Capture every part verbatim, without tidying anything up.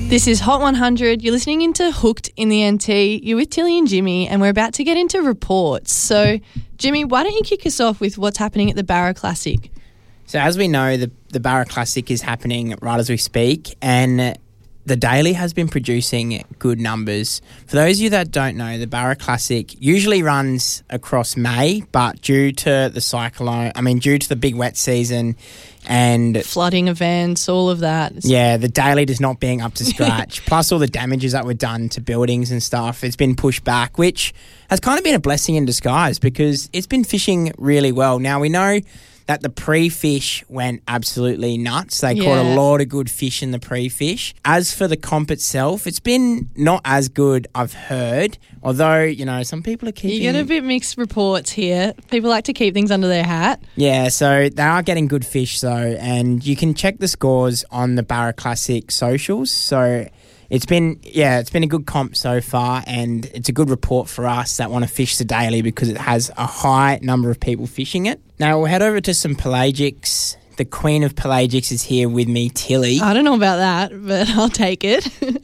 This is Hot one hundred. You're listening into Hooked in the N T. You're with Tilly and Jimmy, and we're about to get into reports. So, Jimmy, why don't you kick us off with what's happening at the Barra Classic? So, as we know, the, the Barra Classic is happening right as we speak, and the Daily has been producing good numbers. For those of you that don't know, the Barra Classic usually runs across May, but due to the cyclone, I mean, due to the big wet season and flooding events, all of that. Yeah, the Daily does not being up to scratch. Plus all the damages that were done to buildings and stuff, it's been pushed back, which has kind of been a blessing in disguise because it's been fishing really well. Now, we know that the pre-fish went absolutely nuts. They yeah. caught a lot of good fish in the pre-fish. As for the comp itself, it's been not as good, I've heard, although, you know, some people are keeping... You get a bit mixed reports here. People like to keep things under their hat. Yeah, so they are getting good fish, though, and you can check the scores on the Barra Classic socials. So it's been, yeah, it's been a good comp so far, and it's a good report for us that want to fish the Daily because it has a high number of people fishing it. Now, we'll head over to some pelagics. The queen of pelagics is here with me, Tilly. I don't know about that, but I'll take it.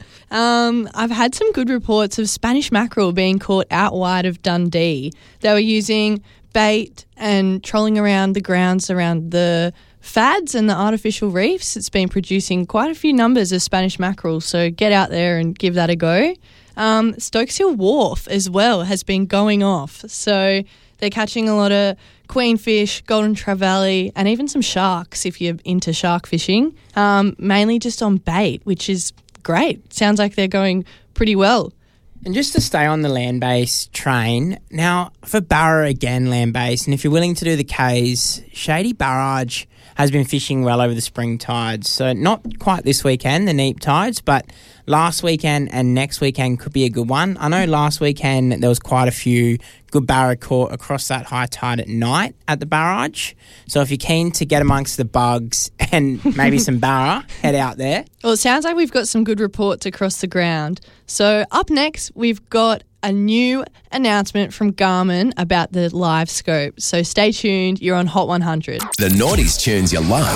um, I've had some good reports of Spanish mackerel being caught out wide of Dundee. They were using bait and trolling around the grounds around the fads and the artificial reefs. It's been producing quite a few numbers of Spanish mackerel, so get out there and give that a go. Um, Stokes Hill Wharf as well has been going off, so they're catching a lot of queenfish, golden trevally, and even some sharks if you're into shark fishing, um, mainly just on bait, which is great. Sounds like they're going pretty well. And just to stay on the land-based train, now for Barra again, land-based, and if you're willing to do the Ks, Shady Barrage has been fishing well over the spring tides. So not quite this weekend, the neap tides, but last weekend and next weekend could be a good one. I know last weekend there was quite a few good barra caught across that high tide at night at the barrage. So if you're keen to get amongst the bugs and maybe some barra, head out there. Well, it sounds like we've got some good reports across the ground. So up next, we've got a new announcement from Garmin about the live scope. So stay tuned. You're on Hot one hundred. The noughties tunes you love.